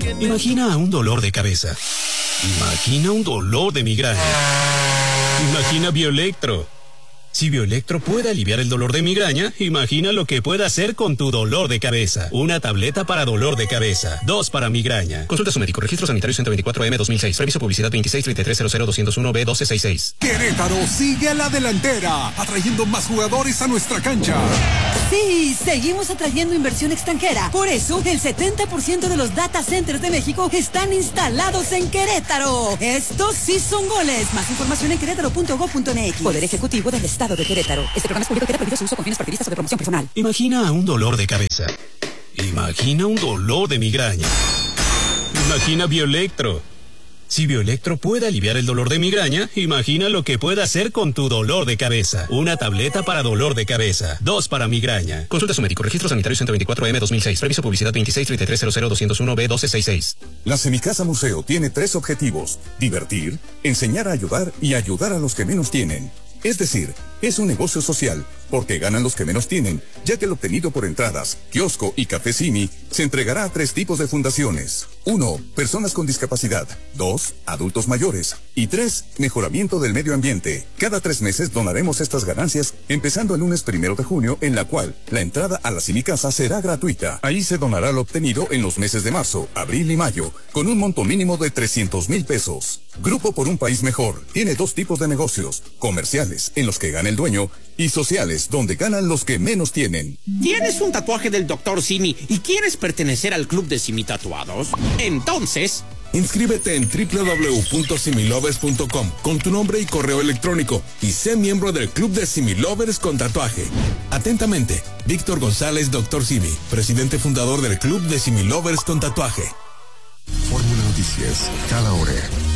Imagina un dolor de cabeza. Imagina un dolor de migraña. Imagina Bioelectro. Si Bioelectro puede aliviar el dolor de migraña, imagina lo que puede hacer con tu dolor de cabeza. Una tableta para dolor de cabeza, 2 para migraña. Consulta a su médico. Registro sanitario 124M 2006. Previso publicidad 2633000201B1266. Querétaro sigue a la delantera, atrayendo más jugadores a nuestra cancha. Sí, seguimos atrayendo inversión extranjera. Por eso, el 70% de los data centers de México están instalados en Querétaro. Estos sí son goles. Más información en querétaro.gov.mx. Poder Ejecutivo del Estado de Querétaro. Este programa es público, queda prohibido su uso con fines partidistas o de promoción personal. Imagina un dolor de cabeza. Imagina un dolor de migraña. Imagina Bioelectro. Si Bioelectro puede aliviar el dolor de migraña, imagina lo que puede hacer con tu dolor de cabeza. Una tableta para dolor de cabeza, 2 para migraña. Consulta a su médico. Registro sanitario 124M 2006. Previso publicidad 2633000201B1266. La Semicasa Museo tiene 3 objetivos: divertir, enseñar a ayudar y ayudar a los que menos tienen. Es decir, es un negocio social, porque ganan los que menos tienen, ya que el obtenido por entradas, kiosco y café Simi se entregará a 3 tipos de fundaciones. 1. Personas con discapacidad. 2. Adultos mayores. Y 3. Mejoramiento del medio ambiente. Cada 3 meses donaremos estas ganancias, empezando el lunes 1 de junio, en la cual la entrada a la Semicasa será gratuita. Ahí se donará lo obtenido en los meses de marzo, abril y mayo, con un monto mínimo de 300,000 pesos. Grupo por un País Mejor tiene 2 tipos de negocios: comerciales, en los que gana el dueño, y sociales, donde ganan los que menos tienen. ¿Tienes un tatuaje del Dr. Simi y quieres pertenecer al club de Simi Tatuados? Entonces, inscríbete en www.similovers.com con tu nombre y correo electrónico y sé miembro del club de Similovers con tatuaje. Atentamente, Víctor González, Dr. Simi, presidente fundador del club de Similovers con tatuaje. Fórmula Noticias, cada hora.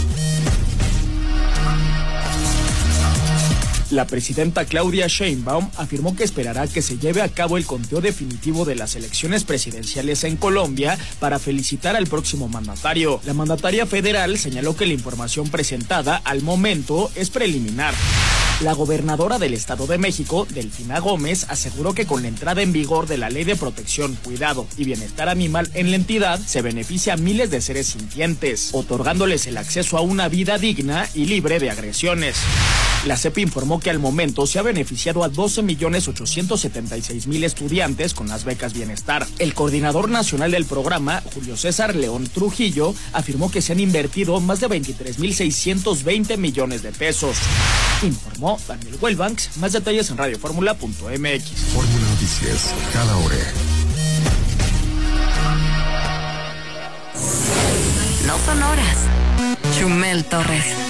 La presidenta Claudia Sheinbaum afirmó que esperará que se lleve a cabo el conteo definitivo de las elecciones presidenciales en Colombia para felicitar al próximo mandatario. La mandataria federal señaló que la información presentada al momento es preliminar. La gobernadora del Estado de México, Delfina Gómez, aseguró que con la entrada en vigor de la Ley de Protección, Cuidado y Bienestar Animal en la entidad, se beneficia a miles de seres sintientes, otorgándoles el acceso a una vida digna y libre de agresiones. La CEP informó que al momento se ha beneficiado a 12,876,000 estudiantes con las becas Bienestar. El coordinador nacional del programa, Julio César León Trujillo, afirmó que se han invertido más de 23,620 millones de pesos. Informó Daniel Wellbanks. Más detalles en radioformula.mx. Fórmula Noticias, cada hora. No son horas. Chumel Torres.